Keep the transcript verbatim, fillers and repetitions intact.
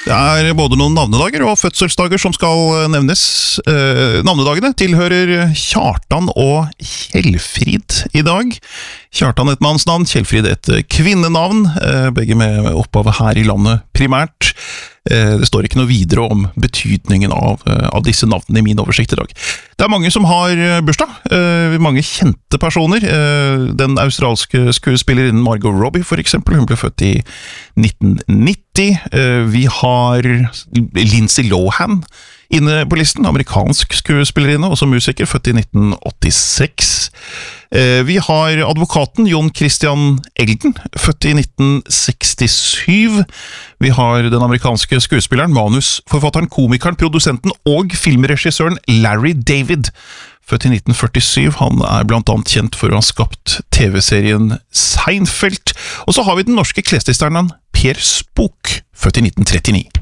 Det er både noen navnedager og fødselsdager som skal nevnes. Eh, navnedagene tilhører Kjartan og Kjellfrid i dag. Kjartan et mannsnavn, Kjellfrid et kvinnenavn, eh, begge med opphavet her i landet primært. Eh, det står ikke noe videre om betydningen av, eh, av disse navnene i min oversikt i dag. Det er mange som har bursdag, eh, mange kjente personer. Eh, den australske skuespillerinnen Margot Robbie for eksempel, hun ble født i nitten nitti. Eh, vi har Lindsay Lohan inne på listen, amerikansk skuespillerinne, også musiker, født i nitten åttiseks. Eh, vi har advokaten Jon Christian Elden, født i nitten sekstisju. Vi har den amerikanske skuespilleren, manusforfatteren, komikeren, produsenten og filmregissøren Larry David, født i nitten førtisju. Han er blant annet kjent for å ha skapt T V-serien Seinfeld. Og så har vi den norske klesdesigneren Per Spook, født i nitten trettini.